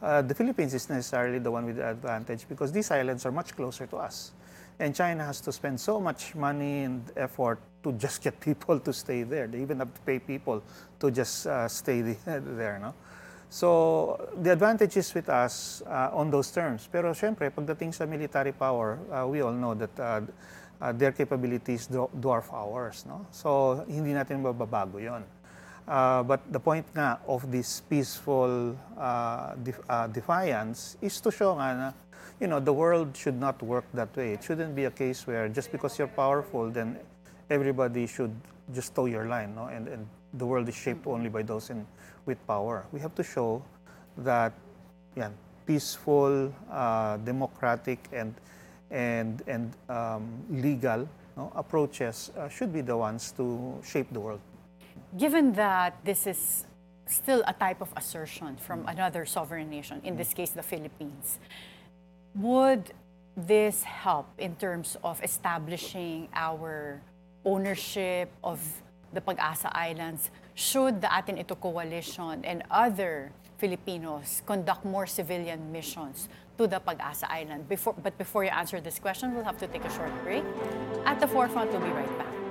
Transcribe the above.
the Philippines is necessarily the one with the advantage because these islands are much closer to us. And China has to spend so much money and effort to just get people to stay there. They even have to pay people to just stay there. No? So the advantage is with us on those terms. Pero syempre, pagdating sa military power, we all know that their capabilities dwarf ours. No? So hindi natin mababago yon. But the point nga of this peaceful defiance is to show nga na, you know, the world should not work that way. It shouldn't be a case where just because you're powerful, then everybody should just toe your line, no? And the world is shaped only by those with power. We have to show that, yan, peaceful, democratic, and legal, no, approaches should be the ones to shape the world. Given that this is still a type of assertion from another sovereign nation, in this case the Philippines, would this help in terms of establishing our ownership of the Pag-asa Islands should the Atin Ito Coalition and other Filipinos conduct more civilian missions to the Pag-asa Island? But before you answer this question, we'll have to take a short break. At the Forefront, we'll be right back.